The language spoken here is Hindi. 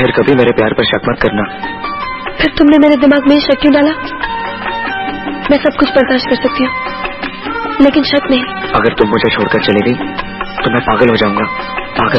फिर कभी मेरे प्यार पर शक मत करना। फिर तुमने मेरे दिमाग में शक क्यों डाला? मैं सब कुछ बर्दाश्त कर सकती हूँ, लेकिन शक नहीं। अगर तुम मुझे छोड़कर चली गई तो मैं पागल हो जाऊंगा।